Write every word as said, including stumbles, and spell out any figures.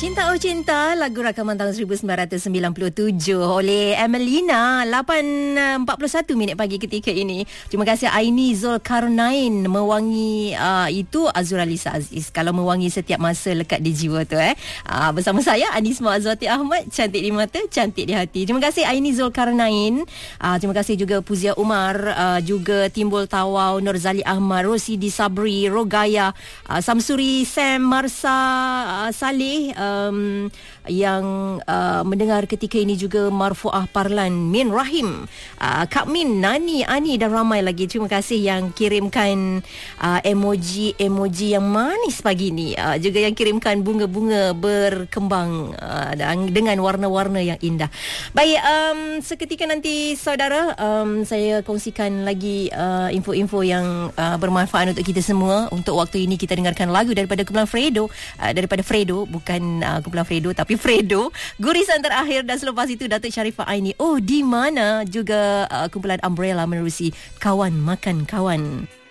Cinta Oh Cinta, lagu rakaman tahun seribu sembilan ratus sembilan puluh tujuh oleh Emelina. Lapan empat puluh satu minit pagi ketika ini. Terima kasih Aini Zulkarnain. Mewangi uh, itu Azuralisa Aziz. Kalau mewangi setiap masa lekat di jiwa tu eh. Uh, bersama saya Anisma Azwati Ahmad. Cantik di mata, cantik di hati. Terima kasih Aini Zulkarnain. uh, Terima kasih juga Puzia Umar, uh, juga Timbul Tawau, Nurzali Ahmad, Rosidi Sabri, Rogaya, uh, Samsuri Sam, Marsa, uh, Saleh, Um, yang uh, mendengar ketika ini juga Marfuah Parlan, Min Rahim, uh, Kak Min, Nani, Ani dan ramai lagi. Terima kasih yang kirimkan uh, emoji-emoji yang manis pagi ni, uh, juga yang kirimkan bunga-bunga berkembang uh, dan dengan warna-warna yang indah. Baik, um, seketika nanti saudara, um, saya kongsikan lagi uh, info-info yang uh, bermanfaat untuk kita semua. Untuk waktu ini kita dengarkan lagu daripada kumpulan Fredo, uh, daripada Fredo, bukan uh, kumpulan Fredo tapi Fredo, Gurisan Terakhir, dan selepas itu Datuk Sharifah Aini, Oh Di Mana, juga uh, kumpulan Umbrella menerusi Kawan Makan Kawan.